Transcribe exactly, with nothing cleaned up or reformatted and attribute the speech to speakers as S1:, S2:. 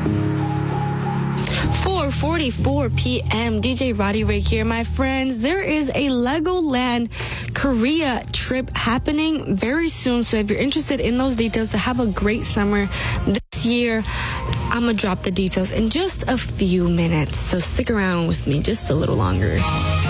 S1: four forty-four p.m. D J Roddy Ray here, my friends. There is a Legoland Korea trip happening very soon. So if you're interested in those details to have a great summer this year, I'm going to drop the details in just a few minutes. So stick around with me just a little longer.